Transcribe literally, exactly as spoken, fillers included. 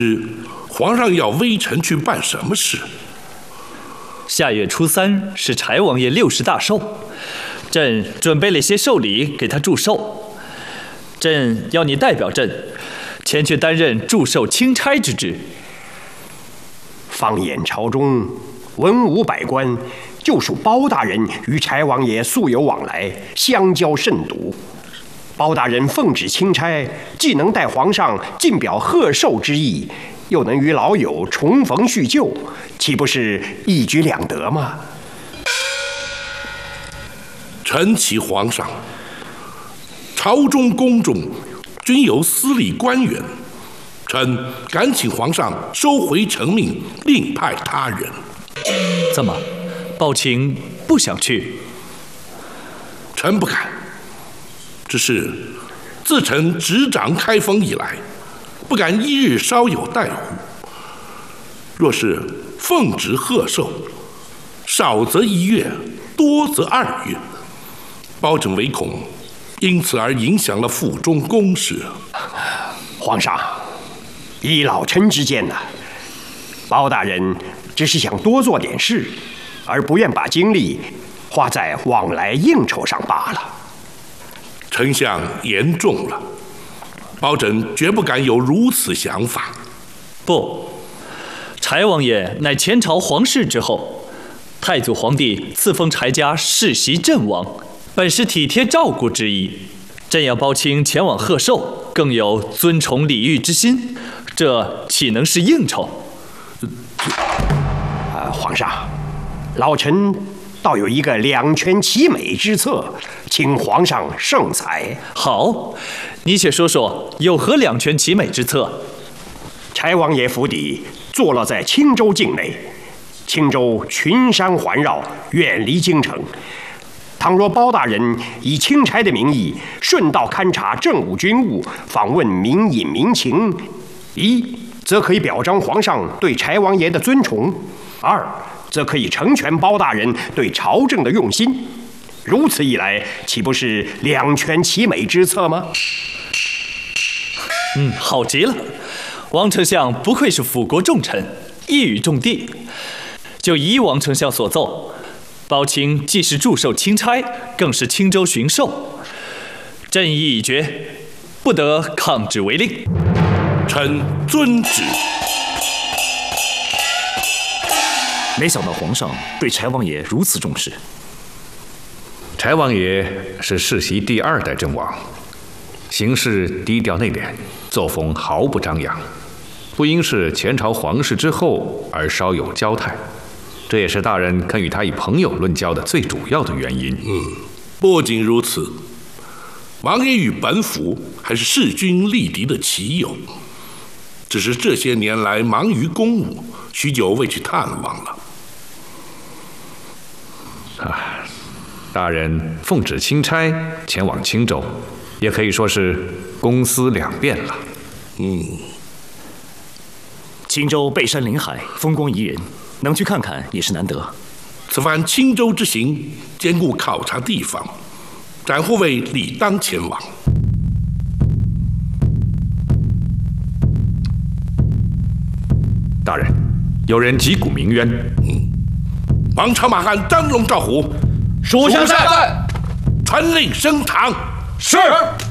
皇上要微臣去办什么事？ 下月初三是柴王爷六十大寿，朕准备了些寿礼给他祝寿。朕要你代表朕，前去担任祝寿钦差之职。 放眼朝中，文武百官，就属包大人与柴王爷素有往来，相交甚笃。包大人奉旨钦差，既能代皇上尽表贺寿之意，又能与老友重逢叙旧，岂不是一举两得吗？ 臣启皇上，朝中宫中均有私立官员，臣敢请皇上收回成命，另派他人。 怎么，宝琴不想去？ 臣不敢。只是自臣执掌开封以来，不敢一日稍有怠忽。若是奉旨贺寿，少则一月，多则二月，包拯唯恐因此而影响了府中公事。 皇上，依老臣之见呢、啊，包大人只是想多做点事，而不愿把精力花在往来应酬上罢了。 丞相言重了，包拯绝不敢有如此想法。 不，柴王爷乃前朝皇室之后，太祖皇帝赐封柴家世袭镇王，本是体贴照顾之意。朕要包卿前往贺寿，更有尊崇礼遇之心，这岂能是应酬？ 呃，皇上，老臣倒有一个两全其美之策，请皇上圣裁。 好，你且说说有何两全其美之策？ 柴王爷府邸坐落在青州境内，青州群山环绕，远离京城。倘若包大人以钦差的名义顺道勘察政务军务，访问民隐民情，一则可以表彰皇上对柴王爷的尊崇，二则可以成全包大人对朝政的用心。如此一来，岂不是两全其美之策吗？ 嗯，好极了。王丞相不愧是辅国重臣，一语中的。就依王丞相所奏，包卿既是祝寿钦差，更是青州巡狩。朕意已决，不得抗旨违令。 臣遵旨。 没想到皇上对柴王爷如此重视。 柴王爷是世袭第二代阵王，行事低调内敛，作风毫不张扬，不应是前朝皇室之后而稍有骄态，这也是大人肯与他以朋友论交的最主要的原因。 嗯，不仅如此，王爷与本府还是势均力敌的棋友，只是这些年来忙于公务，许久未去探望了。 啊，大人奉旨钦差前往青州，也可以说是公私两便了。 嗯， 青州背山临海，风光宜人，能去看看也是难得。 此番青州之行，兼顾考察地方，展护卫理当前往。 大人，有人击鼓鸣冤。 嗯，王朝马汉张龙赵虎， 属下在， 传令升堂。 是。